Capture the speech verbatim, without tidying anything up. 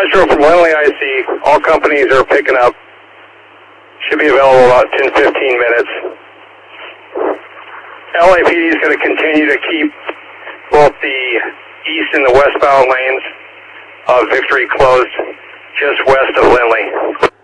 Metro from Lindley, I see all companies are picking up. Should be available about ten, fifteen minutes. L A P D is going to continue to keep both the east and the westbound lanes of Victory closed just west of Lindley.